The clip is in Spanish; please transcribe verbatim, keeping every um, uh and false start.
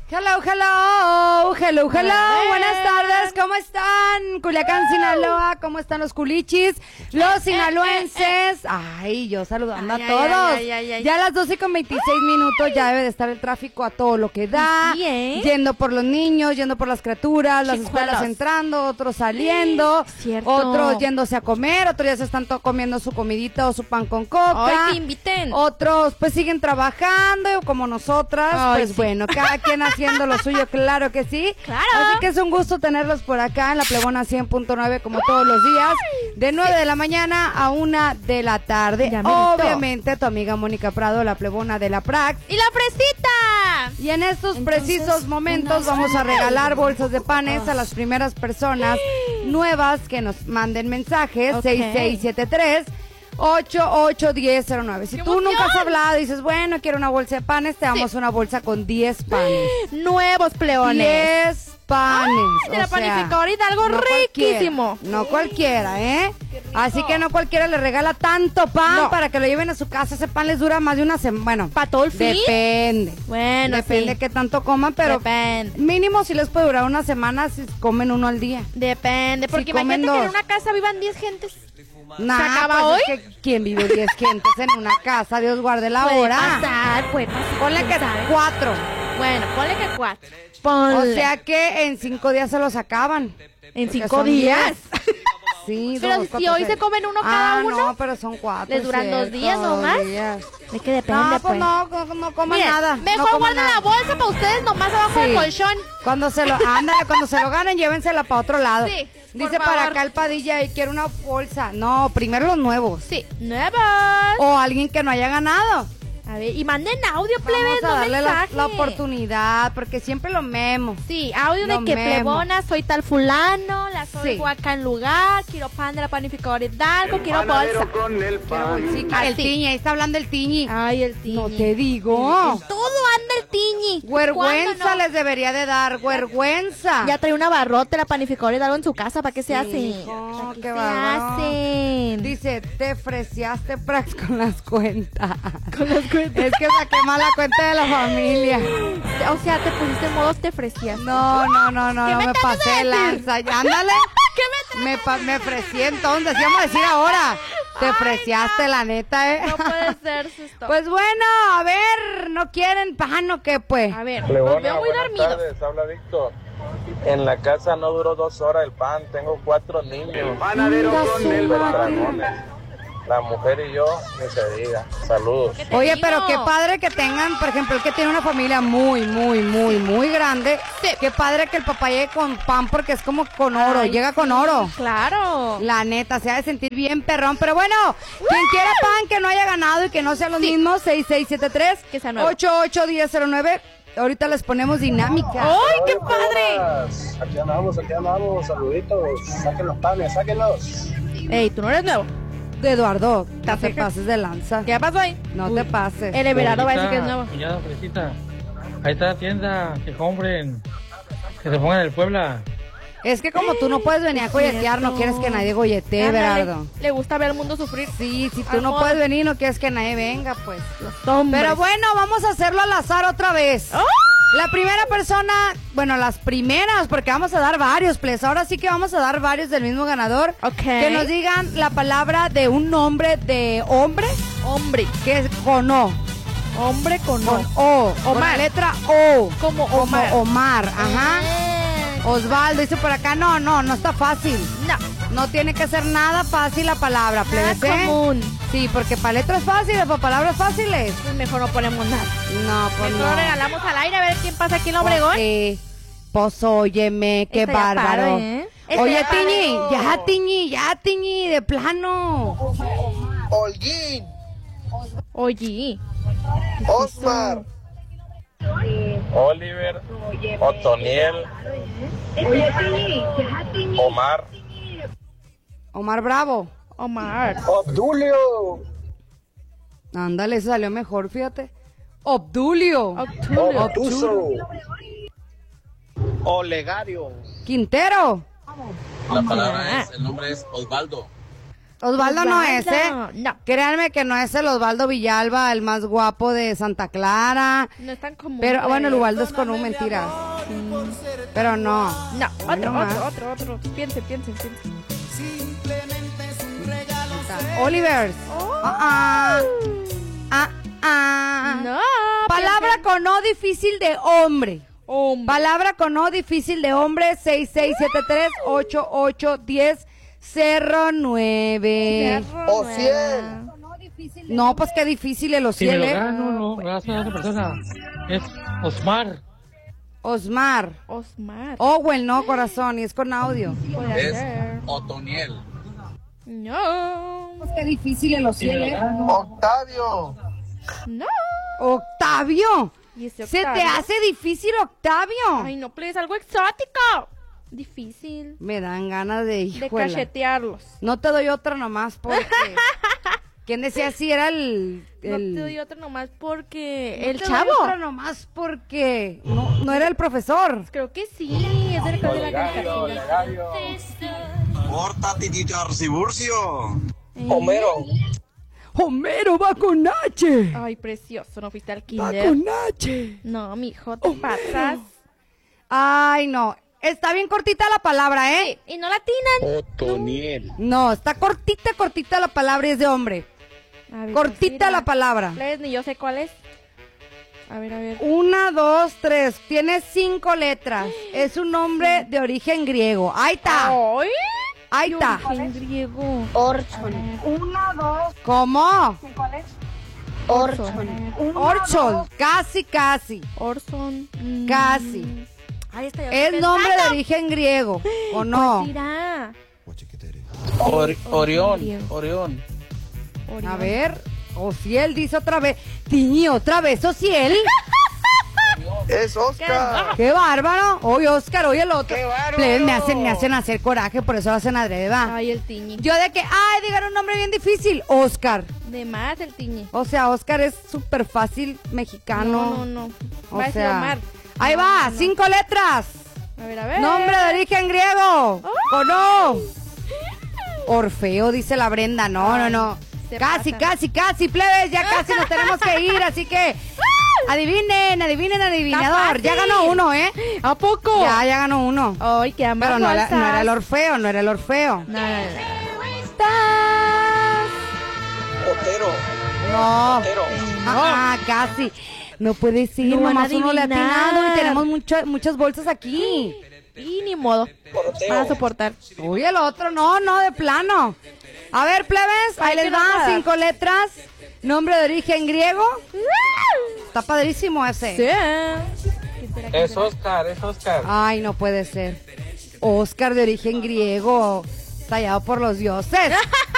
Hello, hello, hello, hello, buenas tardes, ¿cómo están? Culiacán, Sinaloa, ¿cómo están los culichis? Los sinaloenses, ay, yo saludando Ay, a ay, todos. ay, ay, ay, ay. Ya a las doce con veintiséis minutos ya debe de estar el tráfico a todo lo que da, Sí, ¿eh? yendo por los niños, yendo por las criaturas, las Chicuelos. escuelas entrando, otros saliendo, Cierto. otros yéndose a comer, otros ya se están to- comiendo su comidita o su pan con coca. Ay, que inviten. Otros pues siguen trabajando como nosotras, Ay, pues sí. bueno, cada quien haciendo lo suyo, claro que sí. Claro. Así que es un gusto tenerlos por acá en la Plebona cien punto nueve como todos los días, de nueve de la mañana a una de la tarde. Ya merito. Obviamente tu amiga Mónica Prado, la Plebona de la Prax. ¡Y la fresita! Y en estos Entonces, precisos momentos unas- vamos a regalar bolsas de panes a las primeras personas nuevas que nos manden mensajes. Ok. seis seis siete tres ocho ocho uno cero cero nueve. Si ¡Qué tú nunca has emoción! hablado y dices, bueno, quiero una bolsa de panes, te damos una bolsa con diez panes. Nuevos pleones. diez panes. Ay, de o la sea, panificadora algo no riquísimo. cualquiera, no cualquiera, ¿eh? Así que no cualquiera le regala tanto pan No. para que lo lleven a su casa. Ese pan les dura más de una semana. Bueno, ¿Para todo el fin? depende. Bueno, Depende sí. qué tanto coman, pero Depende. mínimo si les puede durar una semana si comen uno al día. Depende, porque Si comen imagínate que en dos. una casa vivan diez gentes. Nah, ¿Se acaba pues hoy? es que ¿quién vive diez gentes en una casa? Dios guarde la Puede hora. pasar, puede pasar. Ponle que ¿quién sabe? cuatro. Bueno, ponle que cuatro. O Ponle. sea que en cinco días se los acaban. en Porque cinco son días. diez. Sí, Pero dos, si cuatro, hoy seis. se comen uno cada ah, uno, no, pero son cuatro. ¿les duran dos cierto, días dos nomás? días. Es que depende, No, pues pues. no, no, no coman Miren, nada. mejor no coman guarden nada. la bolsa para ustedes nomás abajo Sí. del colchón. Cuando se lo, ándale, cuando se lo ganen, llévensela para otro lado. Sí, Dice por para favor. acá el Padilla y quiere una bolsa. No, primero los nuevos. Sí, nuevos. O alguien que no haya ganado. A ver, y manden audio, plebes, Vamos a no darle la, mensaje. la oportunidad, porque siempre lo memo. Sí, audio de Lo que memo. plebona, soy tal fulano, la soy Sí. acá en lugar, quiero pan de la panificadora Hidalgo, quiero bolsa. con el Quiero bolsita. Así. El Tiñi, ahí está hablando el Tiñi. Ay, el tiñi. No te digo. En todo anda el tiñi. Vergüenza ¿Cuándo no? les debería de dar, vergüenza. Ya trae una barrote la panificadora Hidalgo en su casa, ¿para qué se Sí, hace? hijo, ¿Para qué qué se bárbaro. hacen? Dice, te freciaste Prax con las cuentas. Con las cuentas. Es que saqué mal la cuenta de la familia. O sea, te pusiste en modo te fresías. No, no, no, no, ¿Qué no me me tratas pasé de de decir? lanza. Ya, ándale. ¿Qué me Me, pa- me ofrecí entonces, íbamos a decir ahora. Te ofreciaste, la neta, ¿eh? No puede ser, susto. Pues bueno, a ver, ¿no quieren pan o qué, pues? A ver, nos Plebona, veo muy buenas dormidos. tardes, habla Víctor. En la casa no duró dos horas el pan, tengo cuatro niños. Panadero con el Super dragones. La mujer y yo, ni se diga. Saludos. ¿Qué te Oye, digo? pero qué padre que tengan, por ejemplo, el que tiene una familia muy, muy, muy, muy grande. Sí. Qué padre que el papá llegue con pan porque es como con oro, Ay, llega con sí, oro. Claro. La neta, se ha de sentir bien perrón. Pero bueno, quien quiera pan que no haya ganado y que no sean los mismos, seis seis siete tres Que sea nuevo. ocho ocho uno cero cero nueve. Ahorita les ponemos dinámica. ¡Ay, qué padre! Aquí andamos, aquí andamos, saluditos. Saquen los panes, sáquenlos. Ey, tú no eres nuevo. Eduardo, no te Fresita. pases de lanza. ¿Qué pasó ahí? No te pases. El Everardo va a decir que es nuevo. Cuñada fresita. Ahí está la tienda, que compren, que se pongan en el Puebla. Es que como tú no puedes venir a golletear, no quieres que nadie golletee, Ándale, Everardo. Le gusta ver al mundo sufrir. Sí, si tú no Amor. puedes venir, no quieres que nadie venga, pues. Hombres. Pero bueno, vamos a hacerlo al azar otra vez. ¡Oh! La primera persona, bueno, las primeras, porque vamos a dar varios, pues. Ahora sí que vamos a dar varios del mismo ganador. Ok. Que nos digan la palabra de un nombre de hombre, Hombre. que es con O. Hombre con Con O. O. Con la Omar. letra O. Como Omar. Como Omar, ajá. Eh, Osvaldo dice por acá, no, no, no está fácil. No. No tiene que ser nada fácil la palabra, Nada plebes, ¿eh? común. Sí, porque para letras fáciles, para palabras fáciles. Pues mejor no ponemos nada. No, pues Mejor no. lo regalamos al aire a ver quién pasa aquí en Obregón. Sí. Pues óyeme, qué Esta ya bárbaro. paro, ¿eh? Esta Oye, ya paro. Tiñi, ya, Tiñi, ya, Tiñi, de plano. Holguín, Oye. Osmar, Oliver, Otoniel, Omar, Omar Bravo. Omar. Obdulio, Ándale, ese salió mejor, fíjate. Obdulio. Obtulio. Obtuso, Olegario. Quintero. La palabra es, el nombre es Osvaldo. Osvaldo no es, ¿eh? No. Créanme que no es el Osvaldo Villalba, el más guapo de Santa Clara. No es tan común. Pero bueno, el creo. Ubaldo es con un mentiras. Pero no. No, otro, no más. otro, otro, otro. Piensen, piensen, piensen. Olivers. Oh. Ah, ah. Ah, ah. No. Palabra piensen. con O difícil de hombre. Hombre. Palabra con O difícil de hombre. seis seis siete tres ocho ocho uno cero cero nueve. Cerro Ociel. Nueva. No, pues qué difícil el Si me lo Ociel, ¿eh? gano, no, gracias a esa persona. Es Osmar. Osmar. Osmar. Owell, no, corazón, y es con audio. Puede ser. Otoniel. No. Pues qué difícil el Si me lo gano. Octavio. No. Octavio. ¿Y ese ¿Se te Octavio? hace difícil, Octavio? Ay, no, please, algo exótico. Difícil. Me dan ganas de De hijuela. cachetearlos. No te doy otra nomás porque... ¿Quién decía así? Era el... No el... te doy otro nomás porque... No el te doy chavo. otra nomás porque... No, no era el profesor. Creo que sí, es del de la caricatura. Pórtate, Tito Arciburcio. Eh, Homero. Homero va con H. Ay, precioso, ¿no fuiste al Va kinder? con H. No, mijo, te pasas. Ay, no. Está bien cortita la palabra, ¿eh? Y no la atinan. Otoniel. No, está cortita, cortita la palabra y es de hombre. A ver, Cortita pues, la mira. palabra. Plebes, ni yo sé cuál es. A ver, a ver. Una, dos, tres. Tiene cinco letras. Es un nombre de origen griego. Ahí está. ¡Ay! Ahí De está. origen griego. Orchon, ¿Cómo? Orchon, Orchol. Casi, casi. Orson. mm. Casi. Ahí está. yo Es estoy nombre de pensando. origen griego. ¿O ¿Cuál no? será? Or- Orión. Griego. Orión. Orión. A ver. Ociel dice otra vez. Tiñi, otra vez, Ociel. Es Oscar. Qué bárbaro. Oye, Oscar, oye el otro. ¡Qué bárbaro! Plebes, me hacen, me hacen hacer coraje, por eso hacen adrede, va. Ay, el tiñi. Yo de que, ay, digan un nombre bien difícil. Oscar. De más el tiñi. O sea, Oscar es súper fácil mexicano. No, no, no. O Va a decir sea, Omar. ahí No, va, no. cinco letras. A ver, a ver. Nombre de origen griego. ¿O no? Orfeo, dice la Brenda. No, no, no. se Casi, pasan. casi, casi, plebes. Ya casi nos tenemos que ir, así que adivinen, adivinen, adivinador. fácil. Ya ganó uno, ¿eh? ¿A poco? Ya, ya ganó uno. Ay, qué ambas Pero no era, bolsas. no era el Orfeo, no era el Orfeo. No, no, no. Otero. No. Otero. Ah, casi. No puede ser, No van a nomás uno le ha adivinar. atinado y tenemos mucha- muchas bolsas aquí. Y ni modo. Porteo. Van a soportar. Uy, el otro, no, no, de plano. A ver, plebes, ahí Ay, les qué va, enojada. cinco letras. Nombre de origen griego. Está padrísimo ese. Sí. ¿Qué será, qué Es será? Oscar, es Oscar. Ay, no puede ser. Oscar de origen griego, tallado por los dioses.